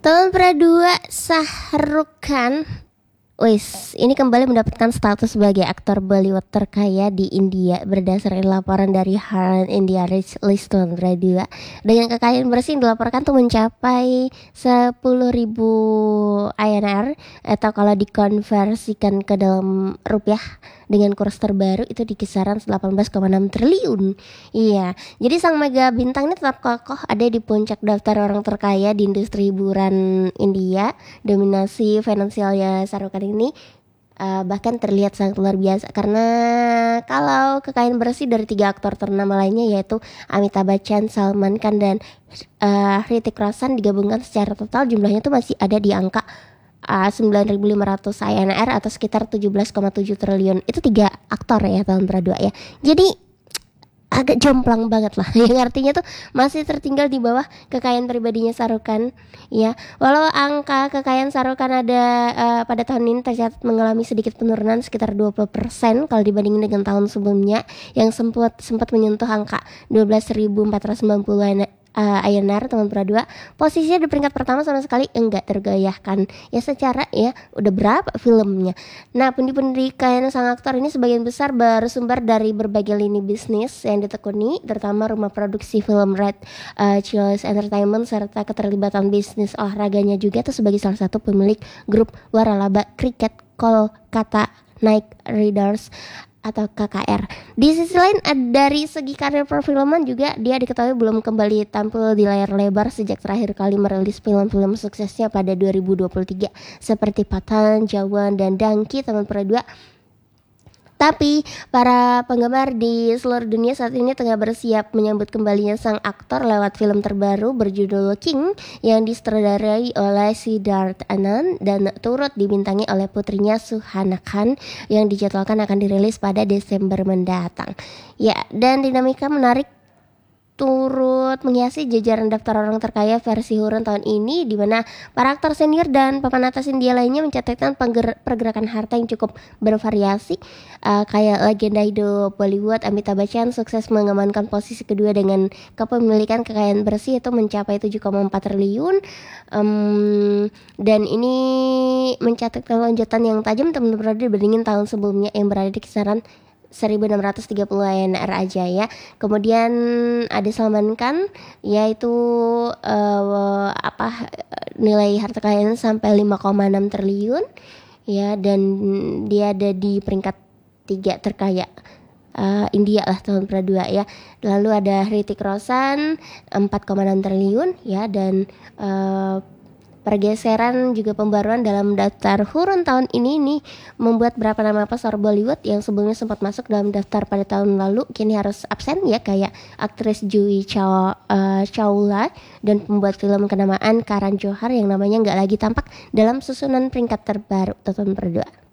Tahun Pradua Shahrukh Khan, ini kembali mendapatkan status sebagai aktor Bollywood terkaya di India berdasarkan laporan dari Harvard India Rich List tahun Pradua. Dengan kekayaan bersih yang dilaporkan tuh mencapai 10.000 INR, atau kalau dikonversikan ke dalam rupiah dengan kurs terbaru itu di kisaran 18,6 triliun. Iya, jadi sang mega bintang ini tetap kokoh ada di puncak daftar orang terkaya di industri hiburan India. Dominasi finansialnya Shahrukh Khan ini bahkan terlihat sangat luar biasa, karena kalau kekayaan bersih dari 3 aktor ternama lainnya yaitu Amitabh Bachchan, Salman Khan dan Hrithik Roshan digabungkan secara total jumlahnya tuh masih ada di angka 9.500 INR atau sekitar 17,7 triliun. Itu 3 aktor ya tahun Pradua ya. Jadi agak jomplang banget lah, yang artinya tuh masih tertinggal di bawah kekayaan pribadinya Shahrukh Khan ya. Walau angka kekayaan Shahrukh Khan ada pada tahun ini tercatat mengalami sedikit penurunan sekitar 20% kalau dibandingin dengan tahun sebelumnya yang sempat menyentuh angka 12.490 INR tahun Pradua. Posisinya di peringkat pertama sama sekali enggak tergoyahkan ya, secara ya udah berapa filmnya. Nah, pundi-pundi kekayaan sang aktor ini sebagian besar bersumber dari berbagai lini bisnis yang ditekuni, terutama rumah produksi film Red Chills Entertainment serta keterlibatan bisnis olahraganya juga tuh sebagai salah satu pemilik grup waralaba kriket Kolkata Knight Riders atau KKR. Di sisi lain dari segi karir perfilman juga dia diketahui belum kembali tampil di layar lebar sejak terakhir kali merilis film-film suksesnya pada 2023 seperti Pathan, Jawan dan Danki tahun Pradua. Tapi para penggemar di seluruh dunia saat ini tengah bersiap menyambut kembalinya sang aktor lewat film terbaru berjudul King yang disutradarai oleh Siddharth Anand dan turut dibintangi oleh putrinya Suhana Khan yang dijadwalkan akan dirilis pada Desember mendatang. Ya, dan dinamika menarik turut menghiasi jajaran daftar orang terkaya versi Hurun tahun ini, di mana para aktor senior dan papan atas India lainnya mencatatkan pergerakan harta yang cukup bervariasi. Kayak legenda hidup Bollywood Amitabh Bachchan sukses mengamankan posisi kedua dengan kepemilikan kekayaan bersih itu mencapai 7,4 triliun, dan ini mencatatkan lonjakan yang tajam teman-teman dibandingin tahun sebelumnya yang berada di kisaran 1.630 INR aja ya. Kemudian ada Salman Khan, yaitu nilai harta kekayaan sampai 5,6 triliun ya, dan dia ada di peringkat 3 terkaya India lah tahun Pradua ya. Lalu ada Hrithik Roshan 4,6 triliun ya, dan pergeseran juga pembaruan dalam daftar Hurun tahun ini nih membuat beberapa nama pasar Bollywood yang sebelumnya sempat masuk dalam daftar pada tahun lalu kini harus absen ya, kayak aktris Juhi Chawla dan pembuat film kenamaan Karan Johar yang namanya nggak lagi tampak dalam susunan peringkat terbaru tahun Pradua.